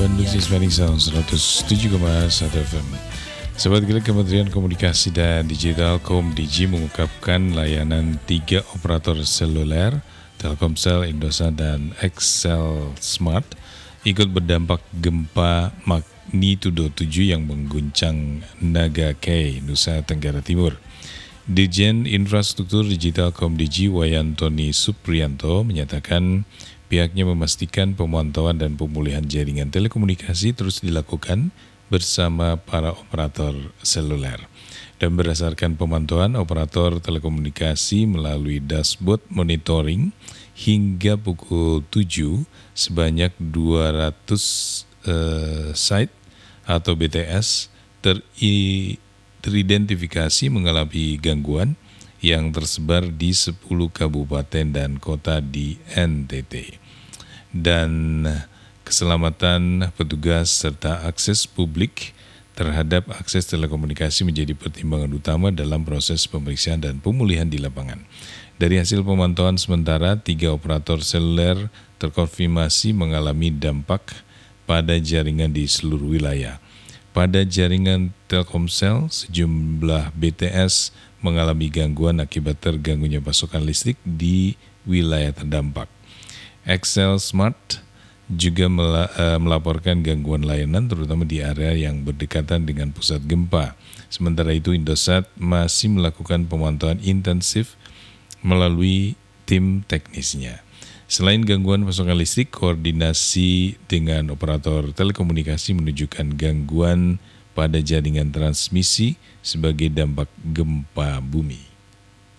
Bandung Hispanic Sound 107,1 FM. Sobat Gilik, Kementerian Komunikasi dan Digital Komdigi mengungkapkan layanan 3 operator seluler Telkomsel, Indosat, dan XL Smart ikut berdampak gempa magnitudo 7 yang mengguncang Nagakei, Nusa Tenggara Timur. Dirjen Infrastruktur Digital Komdigi Wayantoni Supriyanto menyatakan pihaknya memastikan pemantauan dan pemulihan jaringan telekomunikasi terus dilakukan bersama para operator seluler. Dan berdasarkan pemantauan operator telekomunikasi melalui dashboard monitoring hingga pukul 7 sebanyak 200 site atau BTS teridentifikasi mengalami gangguan yang tersebar di 10 kabupaten dan kota di NTT. Dan keselamatan petugas serta akses publik terhadap akses telekomunikasi menjadi pertimbangan utama dalam proses pemeriksaan dan pemulihan di lapangan. Dari hasil pemantauan sementara, 3 operator seluler terkonfirmasi mengalami dampak pada jaringan di seluruh wilayah. Pada jaringan Telkomsel, sejumlah BTS mengalami gangguan akibat terganggunya pasokan listrik di wilayah terdampak. XL Smart juga melaporkan gangguan layanan terutama di area yang berdekatan dengan pusat gempa. Sementara itu Indosat masih melakukan pemantauan intensif melalui tim teknisnya. Selain gangguan pasokan listrik, koordinasi dengan operator telekomunikasi menunjukkan gangguan pada jaringan transmisi sebagai dampak gempa bumi.